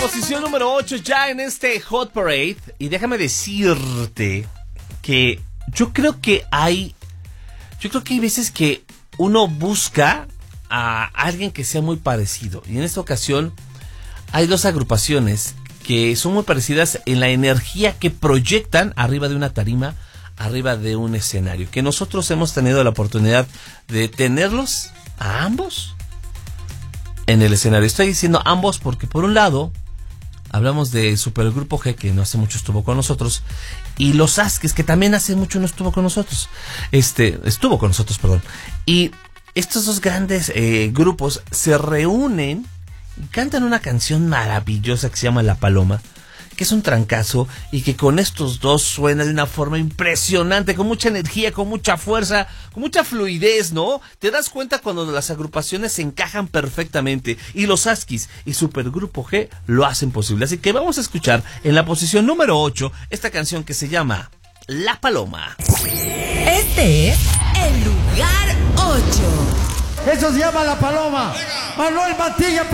Posición número 8 ya en este Hot Parade. Y déjame decirte que yo creo que hay veces que uno busca a alguien que sea muy parecido. Y en esta ocasión hay dos agrupaciones que son muy parecidas en la energía que proyectan arriba de una tarima, arriba de un escenario. Que nosotros hemos tenido la oportunidad de tenerlos a ambos en el escenario. Estoy diciendo ambos porque por un lado hablamos de Supergrupo G, que no hace mucho estuvo con nosotros, y Los Asques, que también hace mucho no estuvo con nosotros. Estuvo con nosotros, perdón. Y estos dos grandes grupos se reúnen y cantan una canción maravillosa que se llama La Paloma, que es un trancazo y que con estos dos suena de una forma impresionante, con mucha energía, con mucha fuerza, con mucha fluidez, ¿no? Te das cuenta cuando las agrupaciones se encajan perfectamente y Los Asquis y Supergrupo G lo hacen posible. Así que vamos a escuchar en la posición número 8 esta canción que se llama La Paloma. Este es el lugar 8. Eso se llama La Paloma. Manuel Mantilla.